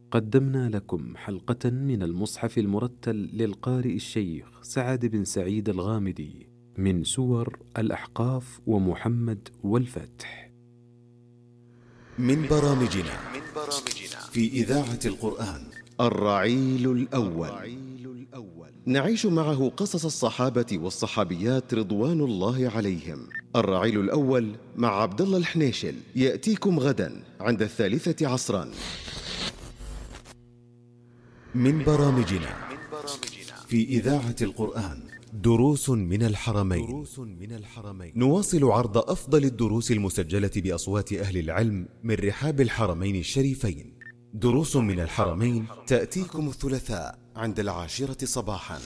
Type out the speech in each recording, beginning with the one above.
قدمنا لكم حلقة من المصحف المرتل للقارئ الشيخ سعد بن سعيد الغامدي من سور الأحقاف ومحمد والفتح، من برامجنا في إذاعة القرآن. الرعيل الأول، نعيش معه قصص الصحابة والصحابيات رضوان الله عليهم. الرعيل الأول مع عبد الله الحنيشل يأتيكم غدا عند 3 عصرا. من برامجنا في إذاعة القرآن دروس من الحرمين. نواصل عرض أفضل الدروس المسجلة بأصوات أهل العلم من رحاب الحرمين الشريفين. دروس من الحرمين تأتيكم الثلاثاء عند 10 صباحا.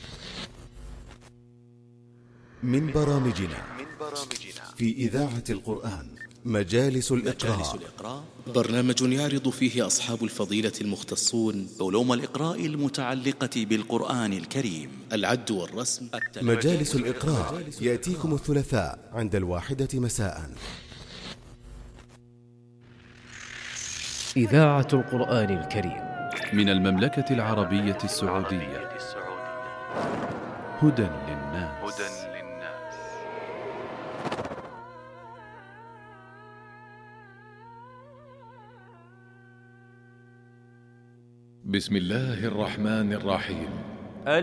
من برامجنا في إذاعة القرآن مجالس الإقراء، برنامج يعرض فيه أصحاب الفضيلة المختصون علوم الإقراء المتعلقة بالقرآن الكريم، العد والرسم. مجالس الإقراء يأتيكم الثلاثاء عند 1 مساء. إذاعة القرآن الكريم من المملكة العربية السعودية. هدى للناس. بسم الله الرحمن الرحيم.